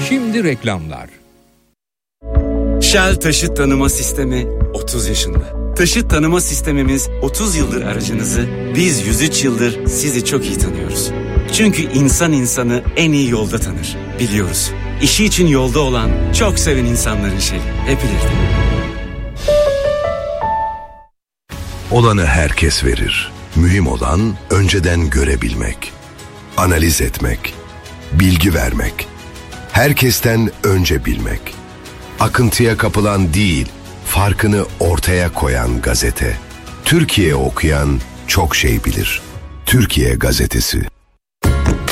Şimdi reklamlar. Shell Taşıt Tanıma Sistemi 30 yaşında. Taşıt tanıma sistemimiz 30 yıldır aracınızı, biz 103 yıldır sizi çok iyi tanıyoruz. Çünkü insan insanı en iyi yolda tanır, biliyoruz. İşi için yolda olan, çok seven insanların Shell. Hep ileride. Olanı herkes verir. Mühim olan önceden görebilmek, analiz etmek, bilgi vermek, herkesten önce bilmek. Akıntıya kapılan değil, farkını ortaya koyan gazete. Türkiye okuyan çok şey bilir. Türkiye Gazetesi.